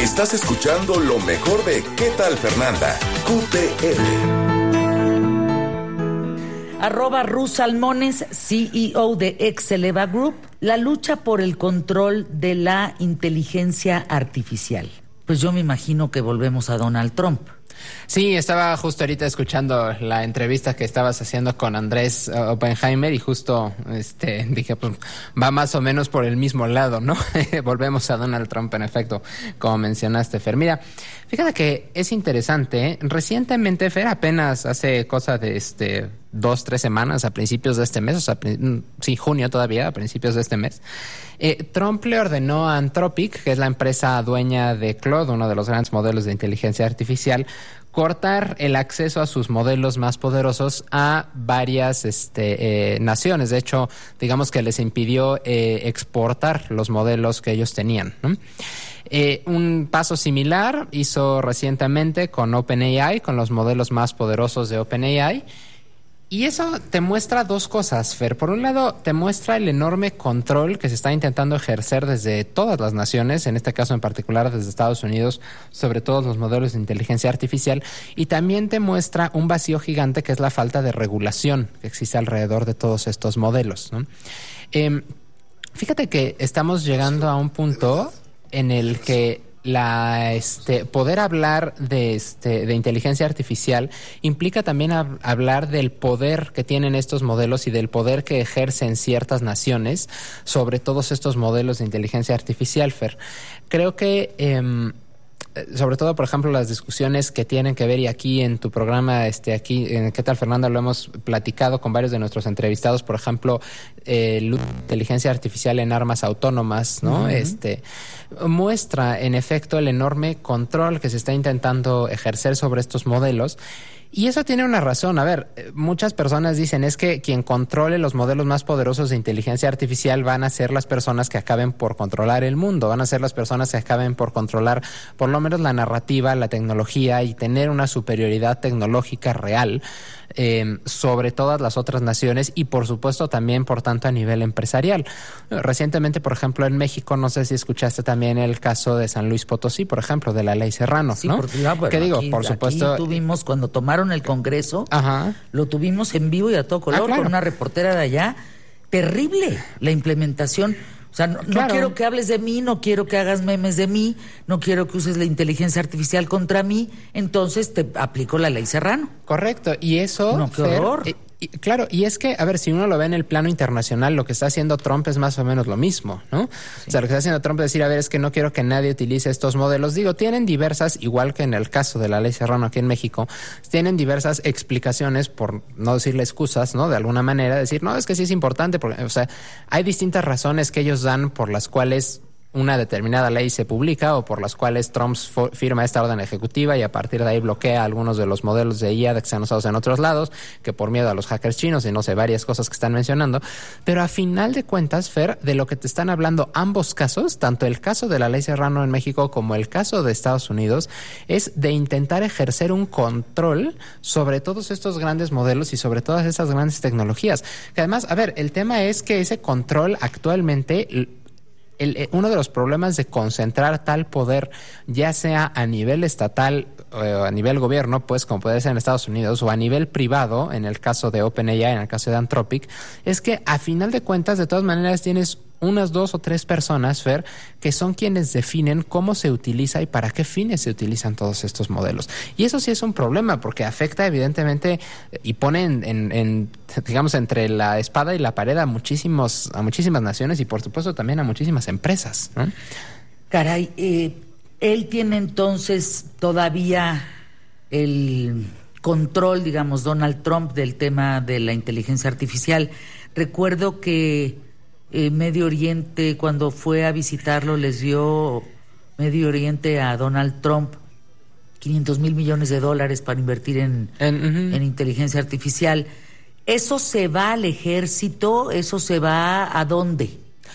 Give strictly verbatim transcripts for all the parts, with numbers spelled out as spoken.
Estás escuchando lo mejor de ¿Qué tal, Fernanda? Q T R. Arroba Ruth Salmones, C E O de Exceleva Group. La lucha por el control de la inteligencia artificial. Pues yo me imagino que volvemos a Donald Trump. Sí, estaba justo ahorita escuchando la entrevista que estabas haciendo con Andrés Oppenheimer y justo este dije, pues va más o menos por el mismo lado, ¿no? Volvemos a Donald Trump, en efecto, como mencionaste, Fer. Mira, fíjate que es interesante, ¿eh? Recientemente, Fer, apenas hace cosa de este dos, tres semanas, a principios de este mes, o sea, sí, junio todavía, a principios de este mes, eh, Trump le ordenó a Anthropic, que es la empresa dueña de Claude, uno de los grandes modelos de inteligencia artificial, cortar el acceso a sus modelos más poderosos a varias este, eh, naciones. De hecho, digamos que les impidió eh, exportar los modelos que ellos tenían, ¿no? Eh, un paso similar hizo recientemente con OpenAI, con los modelos más poderosos de OpenAI. Y eso te muestra dos cosas, Fer. Por un lado, te muestra el enorme control que se está intentando ejercer desde todas las naciones, en este caso en particular desde Estados Unidos, sobre todos los modelos de inteligencia artificial. Y también te muestra un vacío gigante que es la falta de regulación que existe alrededor de todos estos modelos, ¿no? Eh, fíjate que estamos llegando a un punto en el que la este poder hablar de este de inteligencia artificial implica también a, hablar del poder que tienen estos modelos y del poder que ejercen ciertas naciones sobre todos estos modelos de inteligencia artificial, Fer. Creo que eh, sobre todo, por ejemplo, las discusiones que tienen que ver, y aquí en tu programa, este aquí en ¿Qué tal, Fernanda?, lo hemos platicado con varios de nuestros entrevistados, por ejemplo, eh, la inteligencia artificial en armas autónomas, ¿no? Uh-huh. Este muestra, en efecto, el enorme control que se está intentando ejercer sobre estos modelos. Y eso tiene una razón. A ver, muchas personas dicen es que quien controle los modelos más poderosos de inteligencia artificial van a ser las personas que acaben por controlar el mundo, van a ser las personas que acaben por controlar por lo menos la narrativa, la tecnología y tener una superioridad tecnológica real eh, sobre todas las otras naciones y por supuesto también, por tanto, a nivel empresarial. Recientemente, por ejemplo, en México, no sé si escuchaste también el caso de San Luis Potosí, por ejemplo, de la ley Serrano, sí, ¿no? Porque, ah, bueno, ¿Qué digo? Aquí, por supuesto. Aquí tuvimos cuando tomaron el Congreso, Ajá. lo tuvimos en vivo y a todo color, ah, claro, con una reportera de allá. Terrible la implementación. O sea, no, claro. no quiero que hables de mí, no quiero que hagas memes de mí, no quiero que uses la inteligencia artificial contra mí, entonces te aplico la ley Serrano. Correcto, y eso... No, qué horror. Fer, y, claro, y es que, a ver, si uno lo ve en el plano internacional, lo que está haciendo Trump es más o menos lo mismo, ¿no? Sí. O sea, lo que está haciendo Trump es decir, a ver, es que no quiero que nadie utilice estos modelos. Digo, tienen diversas, igual que en el caso de la ley Serrano aquí en México, tienen diversas explicaciones, por no decirle excusas, ¿no? De alguna manera, decir, no, es que sí es importante, porque, o sea, hay distintas razones que ellos dan por las cuales una determinada ley se publica o por las cuales Trump firma esta orden ejecutiva y a partir de ahí bloquea algunos de los modelos de I A que están usados en otros lados, que por miedo a los hackers chinos y no sé, varias cosas que están mencionando. Pero a final de cuentas, Fer, de lo que te están hablando ambos casos, tanto el caso de la ley Serrano en México como el caso de Estados Unidos, es de intentar ejercer un control sobre todos estos grandes modelos y sobre todas esas grandes tecnologías. Que además, a ver, el tema es que ese control actualmente... El, uno de los problemas de concentrar tal poder, ya sea a nivel estatal o a nivel gobierno, pues como puede ser en Estados Unidos, o a nivel privado, en el caso de OpenAI, en el caso de Anthropic, es que a final de cuentas, de todas maneras, tienes unas dos o tres personas, Fer, que son quienes definen cómo se utiliza y para qué fines se utilizan todos estos modelos. Y eso sí es un problema, porque afecta evidentemente y pone en, en, en digamos, entre la espada y la pared a muchísimos, a muchísimas naciones y por supuesto también a muchísimas empresas, ¿no? Caray, eh, él tiene entonces todavía el control, digamos, Donald Trump, del tema de la inteligencia artificial. Recuerdo que Eh, Medio Oriente, cuando fue a visitarlo, les dio Medio Oriente a Donald Trump quinientos mil millones de dólares para invertir en, en, uh-huh. en inteligencia artificial. ¿Eso se va al ejército? ¿Eso se va a dónde?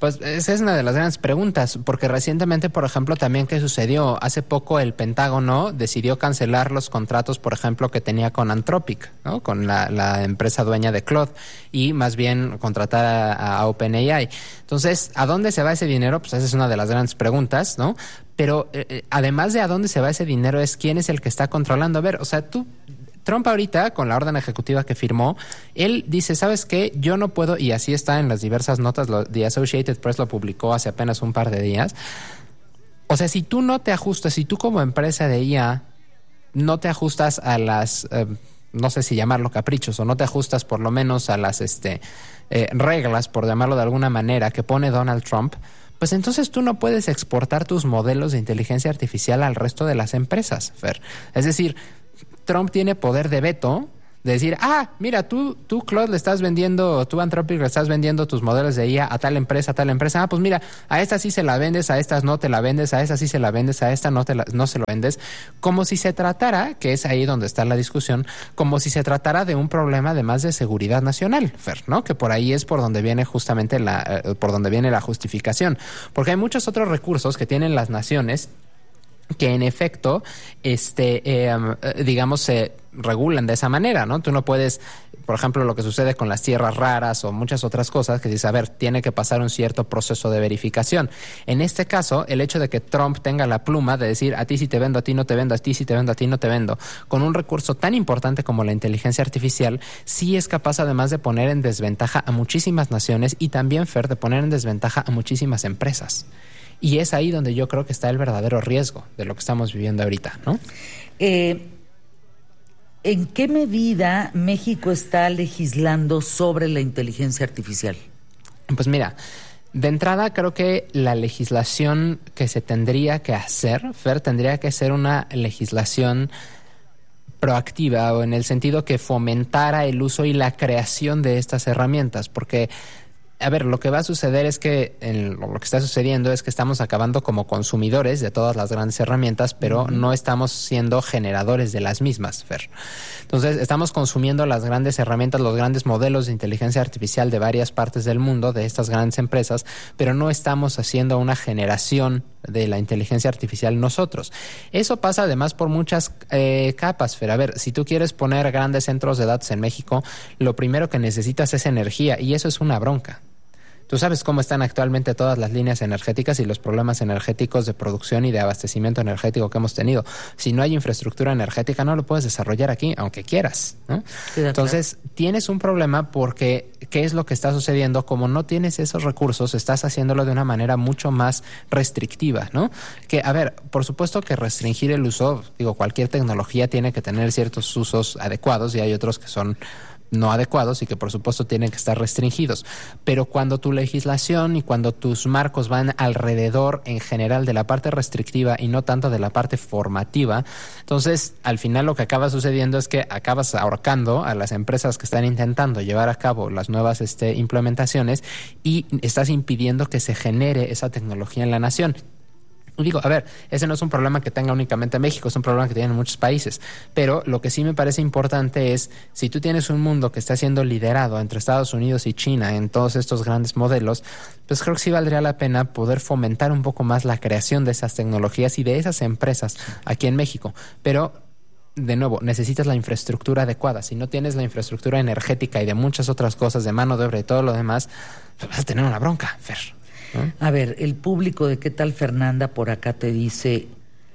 Pues esa es una de las grandes preguntas, porque recientemente, por ejemplo, también ¿qué sucedió? Hace poco el Pentágono decidió cancelar los contratos, por ejemplo, que tenía con Anthropic, ¿no? Con la, la empresa dueña de Claude, y más bien contratar a, a OpenAI. Entonces, ¿a dónde se va ese dinero? Pues esa es una de las grandes preguntas, ¿no? Pero eh, además de a dónde se va ese dinero, es quién es el que está controlando. A ver, o sea, tú... Trump ahorita, con la orden ejecutiva que firmó, él dice, ¿sabes qué? Yo no puedo, y así está en las diversas notas, lo, The Associated Press lo publicó hace apenas un par de días. O sea, si tú no te ajustas, si tú como empresa de I A no te ajustas a las, eh, no sé si llamarlo caprichos, o no te ajustas por lo menos a las este, eh, reglas, por llamarlo de alguna manera, que pone Donald Trump, pues entonces tú no puedes exportar tus modelos de inteligencia artificial al resto de las empresas, Fer. Es decir, Trump tiene poder de veto de decir, ah, mira, tú, tú Claude, le estás vendiendo, tú Anthropic le estás vendiendo tus modelos de I A a tal empresa, a tal empresa. Ah, pues mira, a esta sí se la vendes, a estas no te la vendes, a esta sí se la vendes, a esta no te la, no se lo vendes. Como si se tratara, que es ahí donde está la discusión, como si se tratara de un problema además de seguridad nacional, Fer, ¿no? Que por ahí es por donde viene justamente la, eh, por donde viene la justificación. Porque hay muchos otros recursos que tienen las naciones que en efecto, este, eh, digamos, se regulan de esa manera, ¿no? Tú no puedes, por ejemplo, lo que sucede con las tierras raras o muchas otras cosas, que dices, a ver, tiene que pasar un cierto proceso de verificación. En este caso, el hecho de que Trump tenga la pluma de decir, a ti sí te vendo, a ti no te vendo, a ti sí te vendo, a ti no te vendo, con un recurso tan importante como la inteligencia artificial, sí es capaz además de poner en desventaja a muchísimas naciones y también, Fer, de poner en desventaja a muchísimas empresas. Y es ahí donde yo creo que está el verdadero riesgo de lo que estamos viviendo ahorita, ¿no? Eh, ¿En qué medida México está legislando sobre la inteligencia artificial? Pues mira, de entrada creo que la legislación que se tendría que hacer, Fer, tendría que ser una legislación proactiva, o en el sentido que fomentara el uso y la creación de estas herramientas, porque... A ver, lo que va a suceder es que en lo que está sucediendo es que estamos acabando como consumidores de todas las grandes herramientas, pero uh-huh. no estamos siendo generadores de las mismas, Fer. Entonces, estamos consumiendo las grandes herramientas, los grandes modelos de inteligencia artificial de varias partes del mundo, de estas grandes empresas, pero no estamos haciendo una generación de la inteligencia artificial nosotros. Eso pasa además por muchas eh, capas, Fer. A ver, si tú quieres poner grandes centros de datos en México, lo primero que necesitas es energía, y eso es una bronca. Tú sabes cómo están actualmente todas las líneas energéticas y los problemas energéticos de producción y de abastecimiento energético que hemos tenido. Si no hay infraestructura energética, no lo puedes desarrollar aquí, aunque quieras, ¿no? Sí, entonces, claro. Tienes un problema porque, ¿qué es lo que está sucediendo? Como no tienes esos recursos, estás haciéndolo de una manera mucho más restrictiva, ¿no? Que, a ver, por supuesto que restringir el uso, digo, cualquier tecnología tiene que tener ciertos usos adecuados y hay otros que son no adecuados y que por supuesto tienen que estar restringidos, pero cuando tu legislación y cuando tus marcos van alrededor en general de la parte restrictiva y no tanto de la parte formativa, entonces al final lo que acaba sucediendo es que acabas ahorcando a las empresas que están intentando llevar a cabo las nuevas este, implementaciones y estás impidiendo que se genere esa tecnología en la nación. Digo, a ver, ese no es un problema que tenga únicamente México, es un problema que tienen muchos países, pero lo que sí me parece importante es, si tú tienes un mundo que está siendo liderado entre Estados Unidos y China en todos estos grandes modelos, pues creo que sí valdría la pena poder fomentar un poco más la creación de esas tecnologías y de esas empresas aquí en México, pero... De nuevo, necesitas la infraestructura adecuada. Si no tienes la infraestructura energética y de muchas otras cosas, de mano de obra y todo lo demás, pues vas a tener una bronca, Fer. ¿No? A ver, el público de ¿Qué tal Fernanda? Por acá te dice,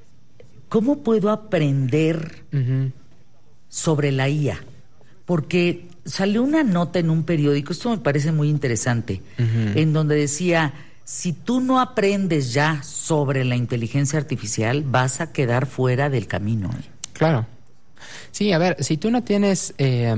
¿cómo puedo aprender uh-huh. sobre la I A? Porque salió una nota en un periódico, esto me parece muy interesante, uh-huh. en donde decía, si tú no aprendes ya sobre la inteligencia artificial, vas a quedar fuera del camino. ¿eh? Claro. Sí, a ver, si tú no tienes... Eh,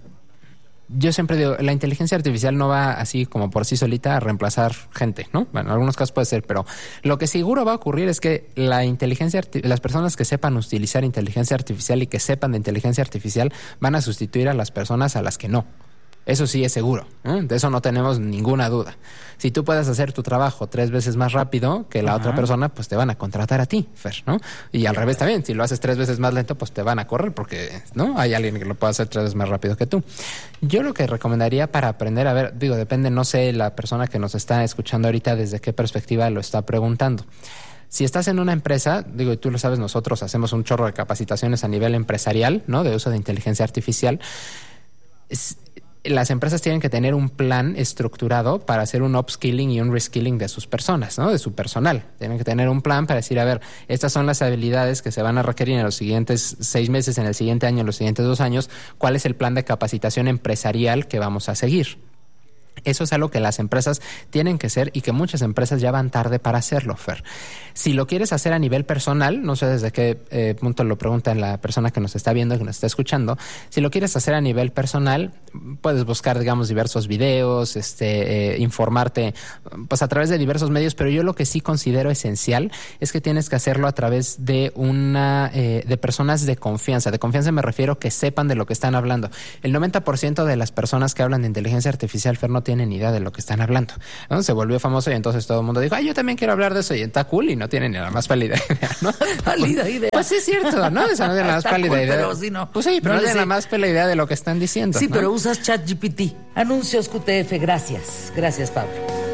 yo siempre digo, la inteligencia artificial no va así como por sí solita a reemplazar gente, ¿no? Bueno, en algunos casos puede ser, pero lo que seguro va a ocurrir es que la inteligencia, las personas que sepan utilizar inteligencia artificial y que sepan de inteligencia artificial van a sustituir a las personas a las que no. Eso sí es seguro, ¿eh? De eso no tenemos ninguna duda. Si tú puedes hacer tu trabajo tres veces más rápido que la Ajá. otra persona, pues te van a contratar a ti, Fer, ¿no? Y al revés también, si lo haces tres veces más lento, pues te van a correr porque, ¿no? Hay alguien que lo puede hacer tres veces más rápido que tú. Yo lo que recomendaría para aprender, a ver, digo, depende, no sé, la persona que nos está escuchando ahorita desde qué perspectiva lo está preguntando. Si estás en una empresa, digo, y tú lo sabes, nosotros hacemos un chorro de capacitaciones a nivel empresarial, ¿no? De uso de inteligencia artificial. Es, las empresas tienen que tener un plan estructurado para hacer un upskilling y un reskilling de sus personas, ¿no? De su personal. Tienen que tener un plan para decir, a ver, estas son las habilidades que se van a requerir en los siguientes seis meses, en el siguiente año, en los siguientes dos años. ¿Cuál es el plan de capacitación empresarial que vamos a seguir? Eso es algo que las empresas tienen que hacer y que muchas empresas ya van tarde para hacerlo, Fer. Si lo quieres hacer a nivel personal, no sé desde qué eh, punto lo pregunta la persona que nos está viendo, que nos está escuchando, si lo quieres hacer a nivel personal, puedes buscar, digamos, diversos videos, este, eh, informarte, pues a través de diversos medios, pero yo lo que sí considero esencial es que tienes que hacerlo a través de una, eh, de personas de confianza. De confianza me refiero que sepan de lo que están hablando. El noventa por ciento de las personas que hablan de inteligencia artificial, Fer, no tienen ni idea de lo que están hablando, ¿no? Se volvió famoso y entonces todo el mundo dijo, ay, yo también quiero hablar de eso, y está cool, y no tienen ni la más pálida idea, ¿no? Pálida idea. Pues sí es cierto, ¿no? O sea, no tienen la más pálida cool, idea. Pero sí, no. Pues sí, pero no, no tienen la más pálida idea de lo que están diciendo. Sí, ¿no? pero usas ChatGPT. Anuncios Q T F, gracias. Gracias, Pablo.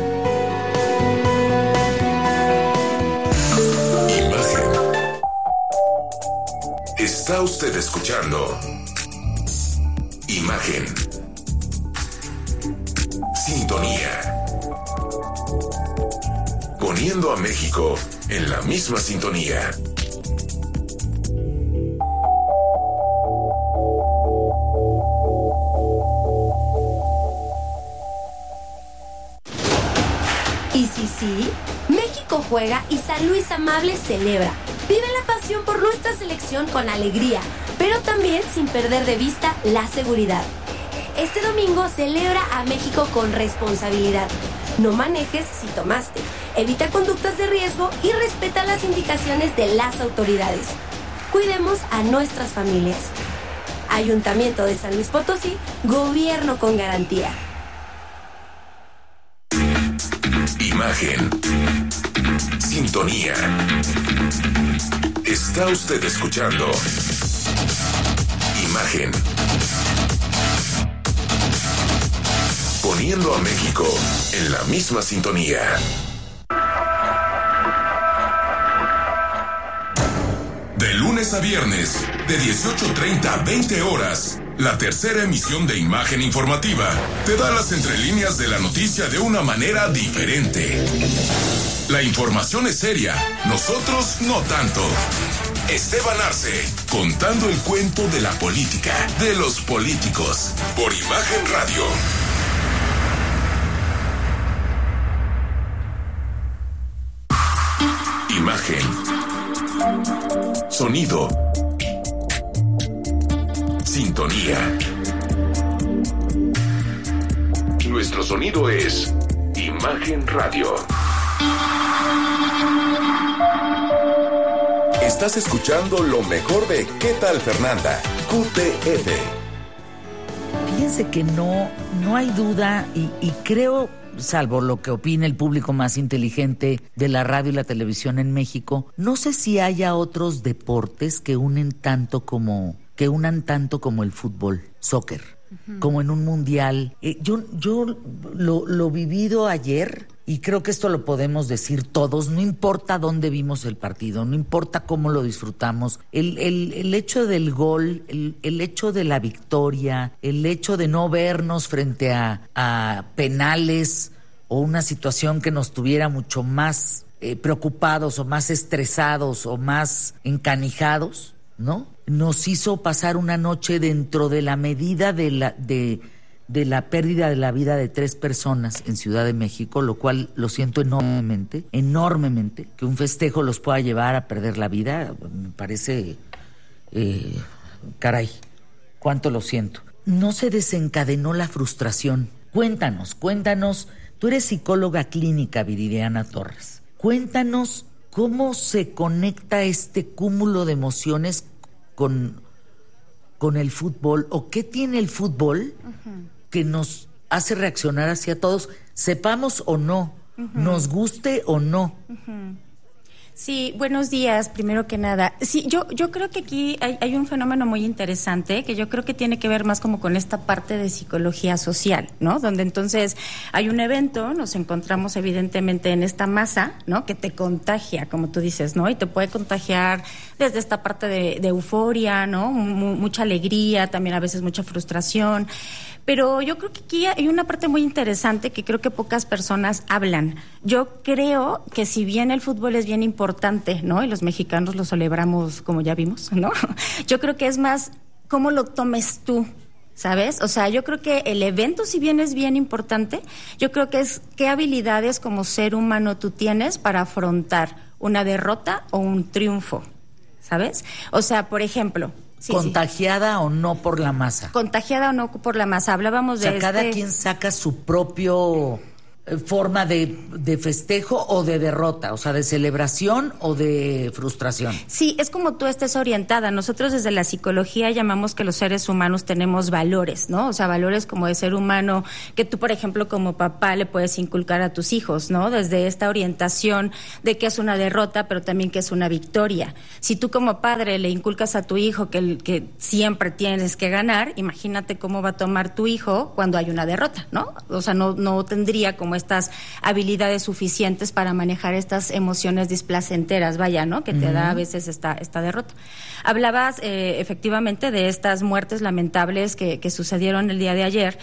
Imagen. Está usted escuchando Imagen. Sintonía. Poniendo a México en la misma sintonía. Y sí, sí, México juega y San Luis Amable celebra. Vive la pasión por nuestra selección con alegría, pero también sin perder de vista la seguridad. Este domingo celebra a México con responsabilidad. No manejes si tomaste. Evita conductas de riesgo y respeta las indicaciones de las autoridades. Cuidemos a nuestras familias. Ayuntamiento de San Luis Potosí, gobierno con garantía. Imagen. Sintonía. Está usted escuchando Imagen. Poniendo a México en la misma sintonía. De lunes a viernes, de dieciocho treinta a veinte horas, la tercera emisión de Imagen Informativa te da las entrelíneas de la noticia de una manera diferente. La información es seria, nosotros no tanto. Esteban Arce, contando el cuento de la política, de los políticos, por Imagen Radio. Imagen. Sonido. Sintonía. Nuestro sonido es Imagen Radio. Estás escuchando lo mejor de ¿Qué tal, Fernanda? Q T F. Fíjense que no, no hay duda y, y creo, salvo lo que opine el público más inteligente de la radio y la televisión en México, no sé si haya otros deportes que unen tanto como que unan tanto como el fútbol, soccer, uh-huh. como en un mundial. Eh, yo yo lo, lo vivido ayer y creo que esto lo podemos decir todos, no importa dónde vimos el partido, no importa cómo lo disfrutamos, el, el, el hecho del gol, el, el hecho de la victoria, el hecho de no vernos frente a, a penales o una situación que nos tuviera mucho más eh, preocupados o más estresados o más encanijados, ¿no? Nos hizo pasar una noche dentro de la medida de la de, de la pérdida de la vida de tres personas en Ciudad de México, lo cual lo siento enormemente, enormemente, que un festejo los pueda llevar a perder la vida, me parece, eh, caray, cuánto lo siento. No se desencadenó la frustración. Cuéntanos, cuéntanos, tú eres psicóloga clínica, Viridiana Torres, cuéntanos cómo se conecta este cúmulo de emociones con, con el fútbol, o qué tiene el fútbol uh-huh. que nos hace reaccionar hacia todos, sepamos o no, uh-huh. nos guste o no. Uh-huh. Sí, buenos días, primero que nada. Sí, yo yo creo que aquí hay, hay un fenómeno muy interesante que yo creo que tiene que ver más como con esta parte de psicología social, ¿no? Donde entonces hay un evento, nos encontramos evidentemente en esta masa, ¿no? Que te contagia, como tú dices, ¿no? Y te puede contagiar desde esta parte de, de euforia, ¿no? M- mucha alegría, también a veces mucha frustración. Pero yo creo que aquí hay una parte muy interesante que creo que pocas personas hablan. Yo creo que si bien el fútbol es bien importante, ¿no? Y los mexicanos lo celebramos como ya vimos, ¿no? Yo creo que es más cómo lo tomes tú, ¿sabes? O sea, yo creo que el evento, si bien es bien importante, yo creo que es qué habilidades como ser humano tú tienes para afrontar una derrota o un triunfo, ¿sabes? O sea, por ejemplo... Sí, contagiada sí. o no por la masa. Contagiada o no por la masa. Hablábamos de o sea, cada este... quien saca su propio eh, forma de, de festejo o de derrota, o sea, de celebración o de frustración. Sí, es como tú estés orientada. Nosotros desde la psicología llamamos que los seres humanos tenemos valores, ¿no? O sea, valores como de ser humano que tú, por ejemplo, como papá le puedes inculcar a tus hijos, ¿no? Desde esta orientación de que es una derrota, pero también que es una victoria. Si tú como padre le inculcas a tu hijo que, que siempre tienes que ganar, imagínate cómo va a tomar tu hijo cuando hay una derrota, ¿no? O sea, no, no tendría como estas habilidades suficientes para manejar estas emociones displacenteras, vaya, ¿no? Que te uh-huh. da a veces esta, esta derrota. Hablabas eh, efectivamente de estas muertes lamentables que, que sucedieron el día de ayer,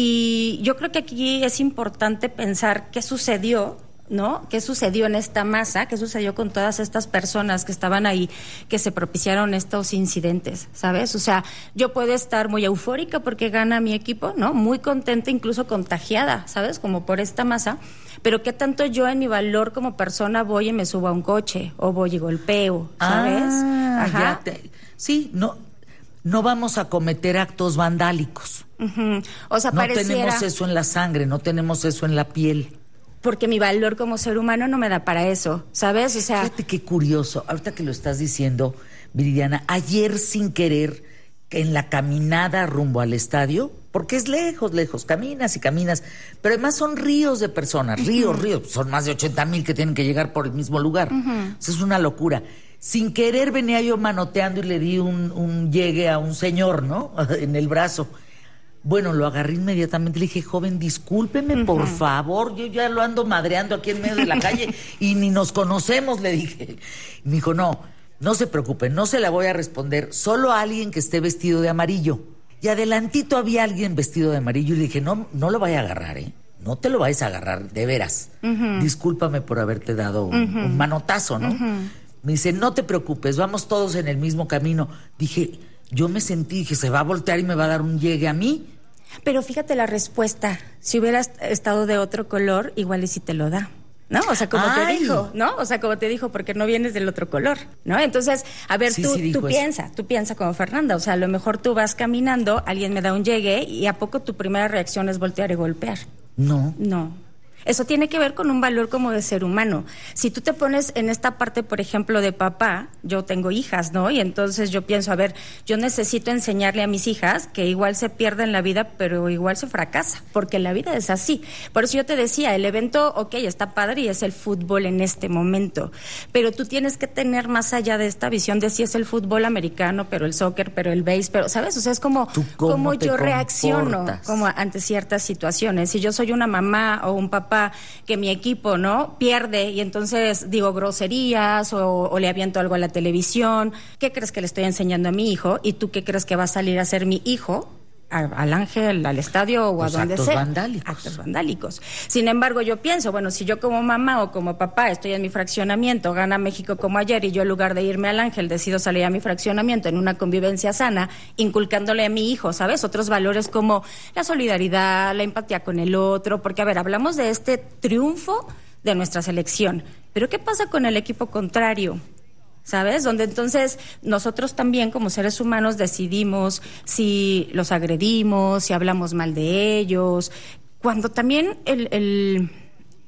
y yo creo que aquí es importante pensar qué sucedió, ¿no? ¿Qué sucedió en esta masa? ¿Qué sucedió con todas estas personas que estaban ahí, que se propiciaron estos incidentes, ¿sabes? O sea, yo puedo estar muy eufórica porque gana mi equipo, ¿no? Muy contenta, incluso contagiada, ¿sabes? Como por esta masa, pero ¿qué tanto yo en mi valor como persona voy y me subo a un coche o voy y golpeo, ¿sabes? Ah, Ajá. Ya te... Sí, no... No vamos a cometer actos vandálicos. Uh-huh. O sea, no pareciera... tenemos eso en la sangre, no tenemos eso en la piel. Porque mi valor como ser humano no me da para eso, ¿sabes? O sea... Fíjate qué curioso, ahorita que lo estás diciendo, Viridiana, ayer sin querer, en la caminada rumbo al estadio, porque es lejos, lejos, caminas y caminas, pero además son ríos de personas, ríos, uh-huh. ríos, son más de ochenta mil que tienen que llegar por el mismo lugar. Uh-huh. Eso es una locura. Sin querer venía yo manoteando y le di un, un llegue a un señor, ¿no? En el brazo. Bueno, lo agarré inmediatamente, le dije, joven, discúlpeme, uh-huh. por favor, yo ya lo ando madreando aquí en medio de la calle y ni nos conocemos, le dije. Y me dijo, no, no se preocupe, no se la voy a responder, solo a alguien que esté vestido de amarillo. Y adelantito había alguien vestido de amarillo y le dije, no, no lo vaya a agarrar, ¿eh? No te lo vayas a agarrar, de veras. Uh-huh. Discúlpame por haberte dado un, uh-huh. un manotazo, ¿no? Uh-huh. Me dice, no te preocupes, vamos todos en el mismo camino. Dije, yo me sentí, dije, se va a voltear y me va a dar un llegue a mí. Pero fíjate la respuesta, si hubieras estado de otro color, igual y si te lo da, ¿no? O sea, como Ay. te dijo, ¿no? O sea, como te dijo, porque no vienes del otro color, ¿no? Entonces, a ver, sí, tú, sí tú piensa, tú piensa como Fernanda, o sea, a lo mejor tú vas caminando, alguien me da un llegue y ¿a poco tu primera reacción es voltear y golpear? No. No. Eso tiene que ver con un valor como de ser humano. Si tú te pones en esta parte, por ejemplo, de papá, yo tengo hijas, ¿no? Y entonces yo pienso, a ver, yo necesito enseñarle a mis hijas que igual se pierde en la vida, pero igual se fracasa, porque la vida es así. Por eso yo te decía, el evento, ok, está padre y es el fútbol en este momento, pero tú tienes que tener más allá de esta visión de si es el fútbol americano, pero el soccer, pero el béis, pero, ¿sabes? O sea, es como cómo, cómo yo comportas? reacciono como ante ciertas situaciones. Si yo soy una mamá o un papá que mi equipo, ¿no?, pierde y entonces digo groserías o, o le aviento algo a la televisión, ¿qué crees que le estoy enseñando a mi hijo? ¿Y tú qué crees que va a salir a ser mi hijo? A, al Ángel, al estadio o Los a donde actos sea. Vandálicos. Actos vandálicos. Sin embargo, yo pienso, bueno, si yo como mamá o como papá estoy en mi fraccionamiento, gana México como ayer y yo en lugar de irme al Ángel decido salir a mi fraccionamiento en una convivencia sana, inculcándole a mi hijo, ¿sabes? Otros valores como la solidaridad, la empatía con el otro, porque a ver, hablamos de este triunfo de nuestra selección, pero ¿qué pasa con el equipo contrario? ¿Sabes? Donde entonces nosotros también como seres humanos decidimos si los agredimos, si hablamos mal de ellos, cuando también el, el,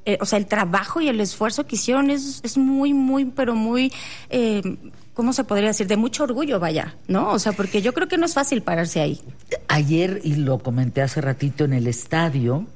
eh, o sea, el trabajo y el esfuerzo que hicieron es, es muy, muy, pero muy... Eh, ¿cómo se podría decir? De mucho orgullo, vaya, ¿no? O sea, porque yo creo que no es fácil pararse ahí. Ayer, y lo comenté hace ratito en el estadio,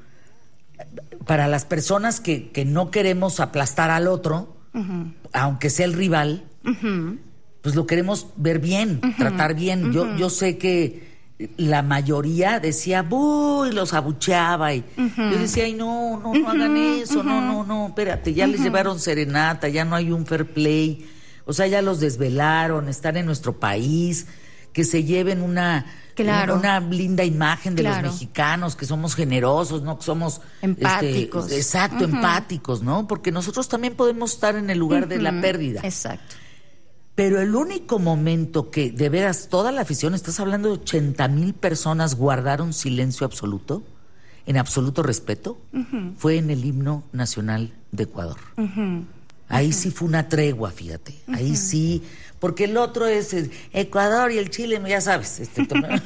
para las personas que, que no queremos aplastar al otro, uh-huh. aunque sea el rival, uh-huh. pues lo queremos ver bien, uh-huh. tratar bien. Uh-huh. Yo, yo sé que la mayoría decía, ¡buh! Y los abucheaba. Y uh-huh. yo decía, ay, no, no, no uh-huh. hagan eso, uh-huh. no, no, no, espérate, ya uh-huh. les llevaron serenata, ya no hay un fair play. O sea, ya los desvelaron, están en nuestro país, que se lleven una, claro. una, una linda imagen de claro. los mexicanos, que somos generosos, ¿no? Que somos... Empáticos. Este, exacto, uh-huh. empáticos, ¿no? Porque nosotros también podemos estar en el lugar uh-huh. de la pérdida. Exacto. Pero el único momento que, de veras, toda la afición, estás hablando de ochenta mil personas guardaron silencio absoluto, en absoluto respeto, uh-huh. fue en el himno nacional de Ecuador. Uh-huh. Ahí uh-huh. sí fue una tregua, fíjate. Uh-huh. Ahí sí, porque el otro es, es Ecuador y el Chile, ya sabes, este,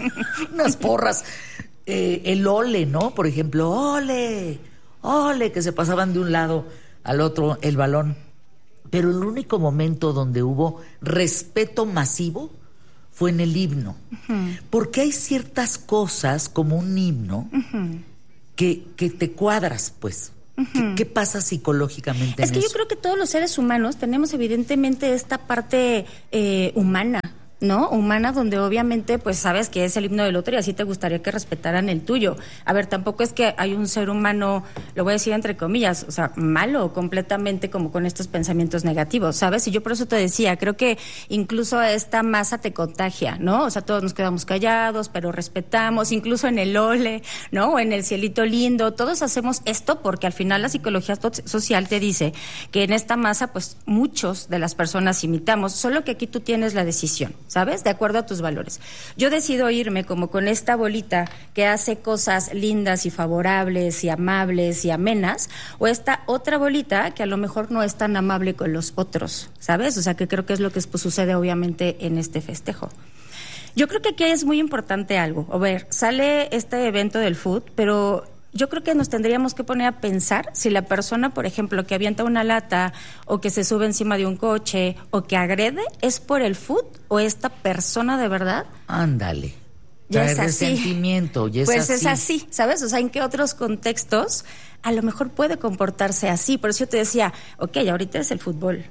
unas porras. Eh, el ole, ¿no? Por ejemplo, ole, ole, que se pasaban de un lado al otro el balón. Pero el único momento donde hubo respeto masivo fue en el himno. Uh-huh. Porque hay ciertas cosas, como un himno, uh-huh. que, que te cuadras, pues. Uh-huh. ¿Qué, ¿Qué pasa psicológicamente es en que eso? Yo creo que todos los seres humanos tenemos evidentemente esta parte eh, humana, ¿no? Humana, donde obviamente pues sabes que es el himno del otro y así te gustaría que respetaran el tuyo. A ver, tampoco es que hay un ser humano, lo voy a decir entre comillas, o sea, malo completamente, como con estos pensamientos negativos, ¿sabes? Y yo por eso te decía, creo que incluso esta masa te contagia, ¿no? O sea, todos nos quedamos callados, pero respetamos, incluso en el ole, ¿no? O en el cielito lindo, todos hacemos esto porque al final la psicología social te dice que en esta masa pues muchos de las personas imitamos, solo que aquí tú tienes la decisión, ¿sabes? De acuerdo a tus valores. Yo decido irme como con esta bolita que hace cosas lindas y favorables y amables y amenas, o esta otra bolita que a lo mejor no es tan amable con los otros, ¿sabes? O sea, que creo que es lo que pues, sucede obviamente en este festejo. Yo creo que aquí es muy importante algo. A ver, sale este evento del fútbol, pero yo creo que nos tendríamos que poner a pensar si la persona, por ejemplo, que avienta una lata o que se sube encima de un coche o que agrede, ¿es por el fútbol o esta persona de verdad? Ándale. Ya Trae es así. resentimiento, y es pues así. es así, ¿sabes? O sea, ¿en qué otros contextos a lo mejor puede comportarse así? Por eso yo te decía, ok, ahorita es el fútbol,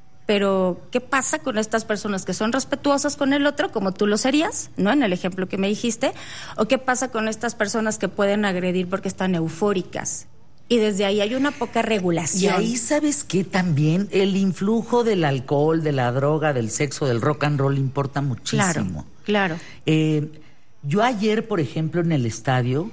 pero ¿qué pasa con estas personas que son respetuosas con el otro, como tú lo serías, ¿no? En el ejemplo que me dijiste. ¿O qué pasa con estas personas que pueden agredir porque están eufóricas? Y desde ahí hay una poca regulación. Y ahí, ¿sabes qué? También el influjo del alcohol, de la droga, del sexo, del rock and roll importa muchísimo. Claro, claro. Eh, yo ayer, por ejemplo, en el estadio,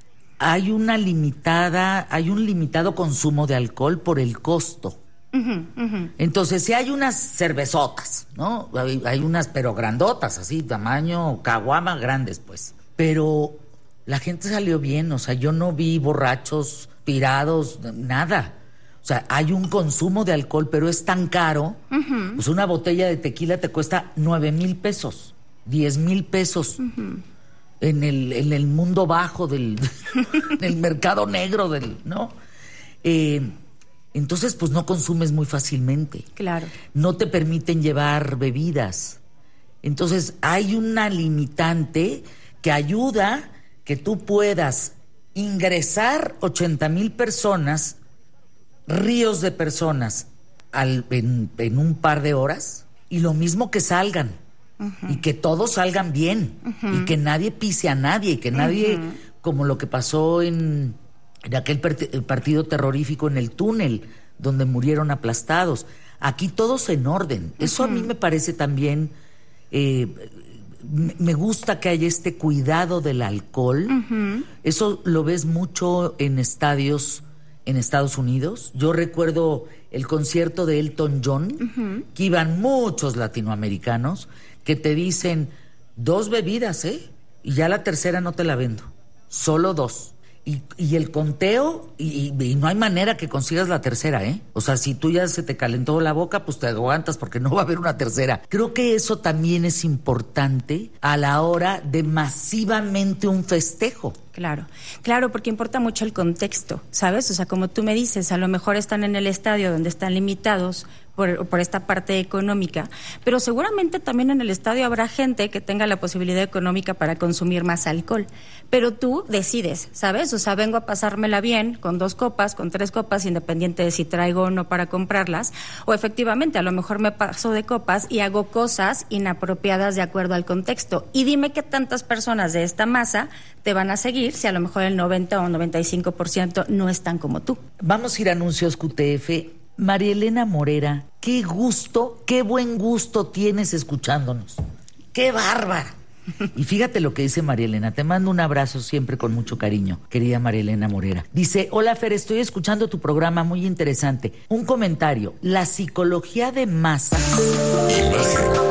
hay una limitada, hay un limitado consumo de alcohol por el costo. Uh-huh, uh-huh. Entonces, si hay unas cervezotas, ¿no? Hay, hay unas, pero grandotas, así, tamaño caguama, grandes, pues. Pero la gente salió bien, o sea, yo no vi borrachos, tirados, nada. O sea, hay un consumo de alcohol, pero es tan caro. Uh-huh. Pues una botella de tequila te cuesta nueve mil pesos, diez mil pesos. Uh-huh. En el, en el mundo bajo del, del mercado negro del, ¿no? Eh... Entonces, pues no consumes muy fácilmente. Claro. No te permiten llevar bebidas. Entonces, hay una limitante que ayuda que tú puedas ingresar ochenta mil personas, ríos de personas, al, en, en un par de horas, y lo mismo que salgan. Uh-huh. Y que todos salgan bien. Uh-huh. Y que nadie pise a nadie. Y que nadie, uh-huh. como lo que pasó en... de aquel partido terrorífico en el túnel, donde murieron aplastados. Aquí todos en orden. Uh-huh. Eso a mí me parece también... Eh, me gusta que haya este cuidado del alcohol. Uh-huh. Eso lo ves mucho en estadios en Estados Unidos. Yo recuerdo el concierto de Elton John, uh-huh. que iban muchos latinoamericanos, que te dicen, dos bebidas, ¿eh? Y ya la tercera no te la vendo. Solo dos. Y, y el conteo, y, y no hay manera que consigas la tercera, ¿eh? O sea, si tú ya se te calentó la boca, pues te aguantas porque no va a haber una tercera. Creo que eso también es importante a la hora de masivamente un festejo. Claro, claro, porque importa mucho el contexto, ¿sabes? O sea, como tú me dices, a lo mejor están en el estadio donde están limitados por, por esta parte económica, pero seguramente también en el estadio habrá gente que tenga la posibilidad económica para consumir más alcohol. Pero tú decides, ¿sabes? O sea, vengo a pasármela bien con dos copas, con tres copas, independiente de si traigo o no para comprarlas, o efectivamente a lo mejor me paso de copas y hago cosas inapropiadas de acuerdo al contexto. Y dime qué tantas personas de esta masa te van a seguir si a lo mejor el noventa o noventa y cinco por ciento no están como tú. Vamos a ir a anuncios Q T F. María Elena Morera, qué gusto, qué buen gusto tienes escuchándonos. ¡Qué bárbara! Y fíjate lo que dice María Elena. Te mando un abrazo siempre con mucho cariño, querida María Elena Morera. Dice, hola Fer, estoy escuchando tu programa, muy interesante. Un comentario, la psicología de masa. Imagen.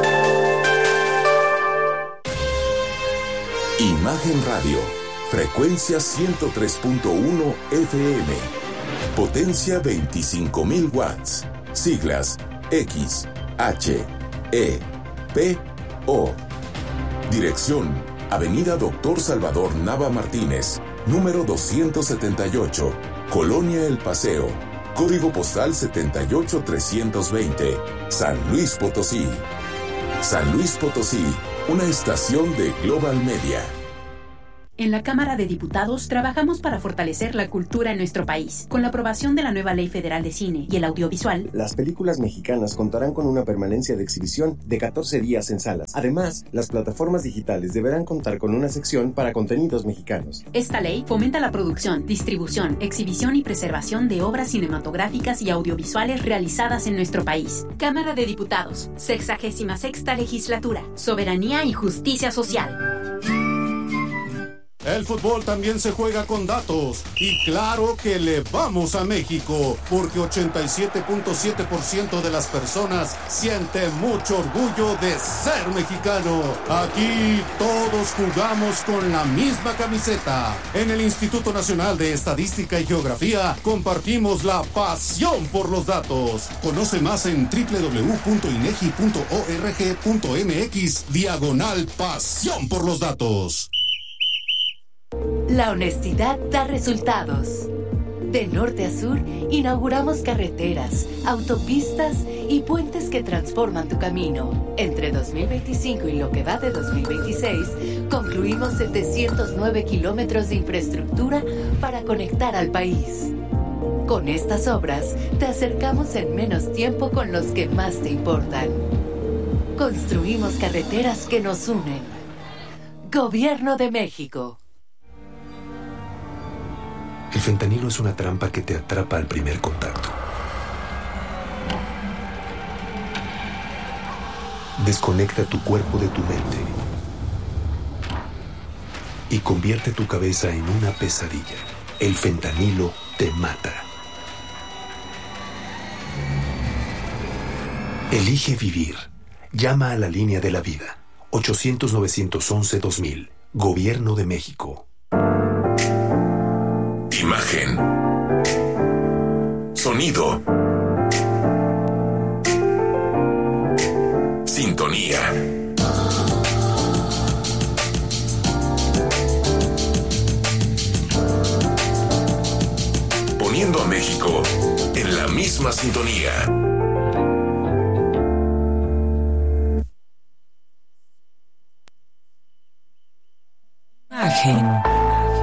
Imagen Radio, frecuencia ciento tres punto uno F M, potencia veinticinco mil watts, siglas X, H, E, P, O. Dirección, Avenida Doctor Salvador Nava Martínez, número doscientos setenta y ocho, Colonia El Paseo, código postal setenta y ocho trescientos veinte, San Luis Potosí. San Luis Potosí, una estación de Global Media. En la Cámara de Diputados trabajamos para fortalecer la cultura en nuestro país. Con la aprobación de la nueva Ley Federal de Cine y el Audiovisual, las películas mexicanas contarán con una permanencia de exhibición de catorce días en salas. Además, las plataformas digitales deberán contar con una sección para contenidos mexicanos. Esta ley fomenta la producción, distribución, exhibición y preservación de obras cinematográficas y audiovisuales realizadas en nuestro país. Cámara de Diputados, sexagésima sexta legislatura, soberanía y justicia social. El fútbol también se juega con datos y claro que le vamos a México porque ochenta y siete punto siete por ciento de las personas siente mucho orgullo de ser mexicano. Aquí todos jugamos con la misma camiseta. En el Instituto Nacional de Estadística y Geografía compartimos la pasión por los datos. Conoce más en doble u doble u doble u punto inegi punto org punto mx diagonal pasión por los datos. La honestidad da resultados. De norte a sur, inauguramos carreteras, autopistas y puentes que transforman tu camino. Entre dos mil veinticinco y lo que va de dos mil veintiséis, concluimos setecientos nueve kilómetros de infraestructura para conectar al país. Con estas obras, te acercamos en menos tiempo con los que más te importan. Construimos carreteras que nos unen. Gobierno de México. El fentanilo es una trampa que te atrapa al primer contacto. Desconecta tu cuerpo de tu mente y convierte tu cabeza en una pesadilla. El fentanilo te mata. Elige vivir. Llama a la línea de la vida. ochocientos, novecientos once, dos mil. Gobierno de México. Imagen. Sonido. Sintonía. Poniendo a México en la misma sintonía. Imagen.